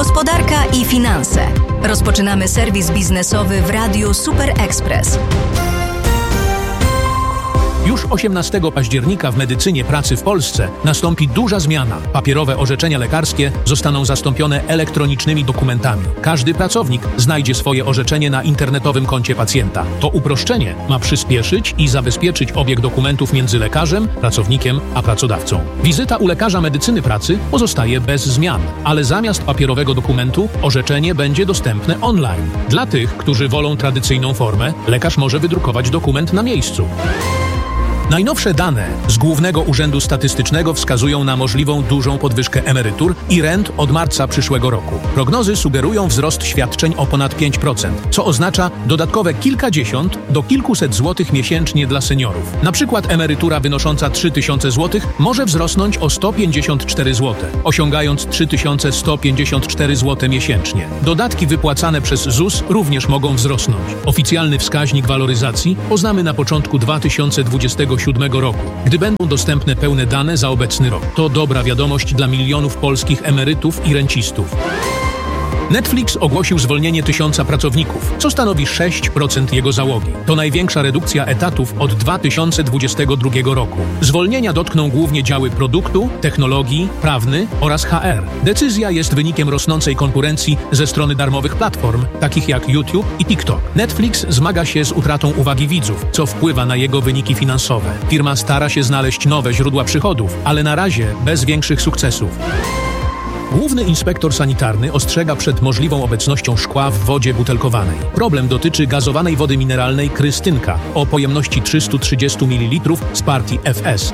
Gospodarka i finanse. Rozpoczynamy serwis biznesowy w Radiu Super Express. Już 18 października w medycynie pracy w Polsce nastąpi duża zmiana. Papierowe orzeczenia lekarskie zostaną zastąpione elektronicznymi dokumentami. Każdy pracownik znajdzie swoje orzeczenie na internetowym koncie pacjenta. To uproszczenie ma przyspieszyć i zabezpieczyć obieg dokumentów między lekarzem, pracownikiem a pracodawcą. Wizyta u lekarza medycyny pracy pozostaje bez zmian, ale zamiast papierowego dokumentu orzeczenie będzie dostępne online. Dla tych, którzy wolą tradycyjną formę, lekarz może wydrukować dokument na miejscu. Najnowsze dane z Głównego Urzędu Statystycznego wskazują na możliwą dużą podwyżkę emerytur i rent od marca przyszłego roku. Prognozy sugerują wzrost świadczeń o ponad 5%, co oznacza dodatkowe kilkadziesiąt do kilkuset złotych miesięcznie dla seniorów. Na przykład emerytura wynosząca 3000 zł może wzrosnąć o 154 zł, osiągając 3154 zł miesięcznie. Dodatki wypłacane przez ZUS również mogą wzrosnąć. Oficjalny wskaźnik waloryzacji poznamy na początku 2027 roku, gdy będą dostępne pełne dane za obecny rok. To dobra wiadomość dla milionów polskich emerytów i rencistów. Netflix ogłosił zwolnienie 1000 pracowników, co stanowi 6% jego załogi. To największa redukcja etatów od 2022 roku. Zwolnienia dotkną głównie działy produktu, technologii, prawny oraz HR. Decyzja jest wynikiem rosnącej konkurencji ze strony darmowych platform, takich jak YouTube i TikTok. Netflix zmaga się z utratą uwagi widzów, co wpływa na jego wyniki finansowe. Firma stara się znaleźć nowe źródła przychodów, ale na razie bez większych sukcesów. Główny inspektor sanitarny ostrzega przed możliwą obecnością szkła w wodzie butelkowanej. Problem dotyczy gazowanej wody mineralnej Krystynka o pojemności 330 ml z partii FS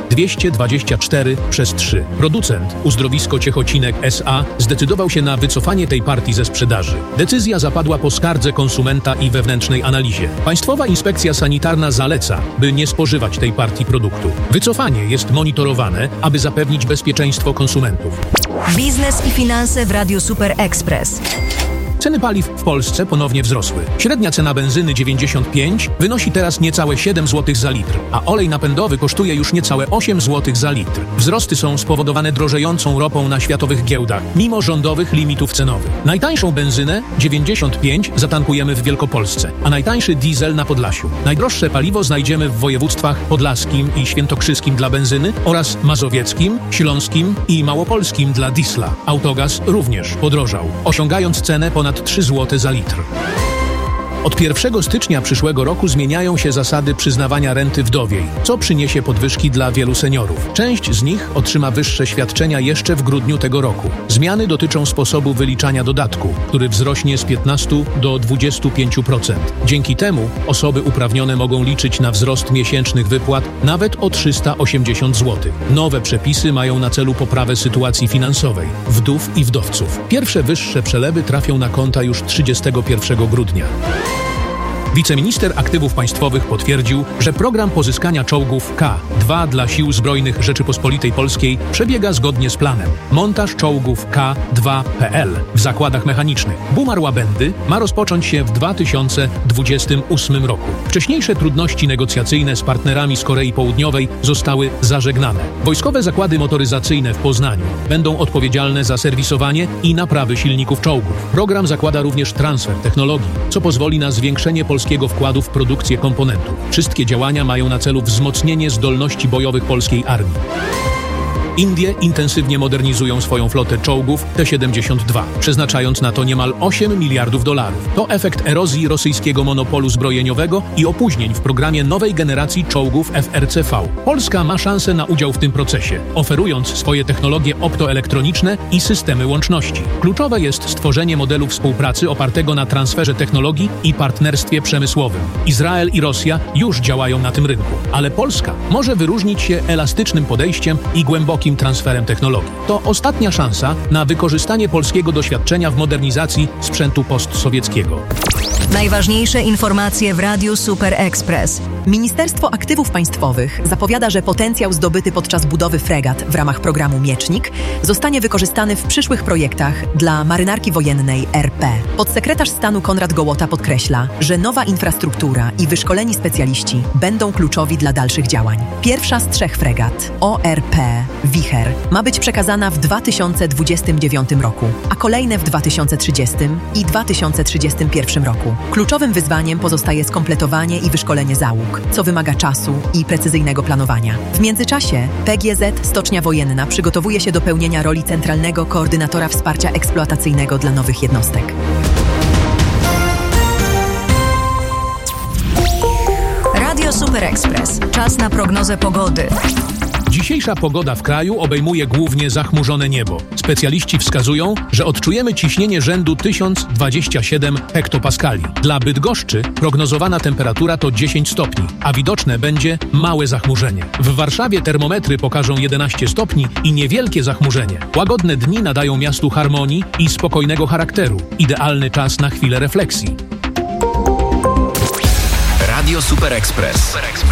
224/3. Producent, Uzdrowisko Ciechocinek S.A., zdecydował się na wycofanie tej partii ze sprzedaży. Decyzja zapadła po skardze konsumenta i wewnętrznej analizie. Państwowa Inspekcja Sanitarna zaleca, by nie spożywać tej partii produktu. Wycofanie jest monitorowane, aby zapewnić bezpieczeństwo konsumentów. Biznes i finanse w Radiu Super Express. Ceny paliw w Polsce ponownie wzrosły. Średnia cena benzyny 95 wynosi teraz niecałe 7 zł za litr, a olej napędowy kosztuje już niecałe 8 zł za litr. Wzrosty są spowodowane drożejącą ropą na światowych giełdach, mimo rządowych limitów cenowych. Najtańszą benzynę 95 zatankujemy w Wielkopolsce, a najtańszy diesel na Podlasiu. Najdroższe paliwo znajdziemy w województwach podlaskim i świętokrzyskim dla benzyny oraz mazowieckim, śląskim i małopolskim dla diesla. Autogaz również podrożał, osiągając cenę ponad 3 zł za litr. Od 1 stycznia przyszłego roku zmieniają się zasady przyznawania renty wdowiej, co przyniesie podwyżki dla wielu seniorów. Część z nich otrzyma wyższe świadczenia jeszcze w grudniu tego roku. Zmiany dotyczą sposobu wyliczania dodatku, który wzrośnie z 15 do 25%. Dzięki temu osoby uprawnione mogą liczyć na wzrost miesięcznych wypłat nawet o 380 zł. Nowe przepisy mają na celu poprawę sytuacji finansowej wdów i wdowców. Pierwsze wyższe przelewy trafią na konta już 31 grudnia. Wiceminister Aktywów Państwowych potwierdził, że program pozyskania czołgów K2 dla Sił Zbrojnych Rzeczypospolitej Polskiej przebiega zgodnie z planem. Montaż czołgów K2PL w zakładach mechanicznych Bumar-Łabędy ma rozpocząć się w 2028 roku. Wcześniejsze trudności negocjacyjne z partnerami z Korei Południowej zostały zażegnane. Wojskowe zakłady motoryzacyjne w Poznaniu będą odpowiedzialne za serwisowanie i naprawy silników czołgów. Program zakłada również transfer technologii, co pozwoli na zwiększenie polskiego wkładu w produkcję komponentów. Wszystkie działania mają na celu wzmocnienie zdolności bojowych polskiej armii. Indie intensywnie modernizują swoją flotę czołgów T-72, przeznaczając na to niemal $8 miliardów. To efekt erozji rosyjskiego monopolu zbrojeniowego i opóźnień w programie nowej generacji czołgów FRCV. Polska ma szansę na udział w tym procesie, oferując swoje technologie optoelektroniczne i systemy łączności. Kluczowe jest stworzenie modelu współpracy opartego na transferze technologii i partnerstwie przemysłowym. Izrael i Rosja już działają na tym rynku, ale Polska może wyróżnić się elastycznym podejściem i głębokim transferem technologii. To ostatnia szansa na wykorzystanie polskiego doświadczenia w modernizacji sprzętu postsowieckiego. Najważniejsze informacje w Radiu Super Express. Ministerstwo Aktywów Państwowych zapowiada, że potencjał zdobyty podczas budowy fregat w ramach programu Miecznik zostanie wykorzystany w przyszłych projektach dla Marynarki Wojennej RP. Podsekretarz stanu Konrad Gołota podkreśla, że nowa infrastruktura i wyszkoleni specjaliści będą kluczowi dla dalszych działań. Pierwsza z 3 fregat, ORP Wicher, ma być przekazana w 2029 roku, a kolejne w 2030 i 2031 roku. Kluczowym wyzwaniem pozostaje skompletowanie i wyszkolenie załóg, co wymaga czasu i precyzyjnego planowania. W międzyczasie PGZ Stocznia Wojenna przygotowuje się do pełnienia roli centralnego koordynatora wsparcia eksploatacyjnego dla nowych jednostek. Radio Super Express. Czas na prognozę pogody. Dzisiejsza pogoda w kraju obejmuje głównie zachmurzone niebo. Specjaliści wskazują, że odczujemy ciśnienie rzędu 1027 hektopaskali. Dla Bydgoszczy prognozowana temperatura to 10 stopni, a widoczne będzie małe zachmurzenie. W Warszawie termometry pokażą 11 stopni i niewielkie zachmurzenie. Łagodne dni nadają miastu harmonii i spokojnego charakteru. Idealny czas na chwilę refleksji. Radio Super Express.